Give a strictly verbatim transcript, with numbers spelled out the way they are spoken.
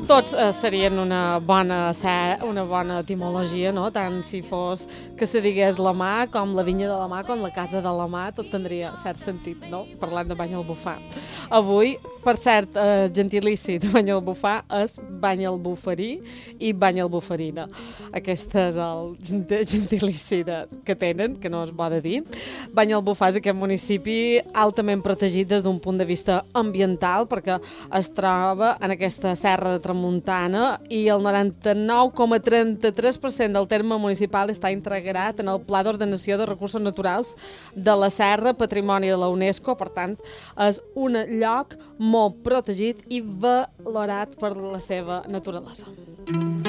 tots eh, serien una bona, una bona etimologia, no? Tant si fos que se digués la mà, com la vinya de la mà, com la casa de la mà, tot tindria cert sentit, no? Parlant de Banyalbufar. Avui, per cert, eh, gentilici de Banyalbufar és Banyalbufarí i Banyalbufarina. Aquest és el gentilici de, que tenen, que no es bo de dir. Banyalbufar és aquest municipi altament protegit des d'un punt de vista ambiental, perquè es troba en aquesta serra de Tramuntana i el noranta-nou coma trenta-tres per cent del terme municipal està integrat en el Pla d'Ordenació de Recursos Naturals de la Serra, Patrimoni de la UNESCO. Per tant, és un lloc molt protegit i valorat per la seva naturalesa.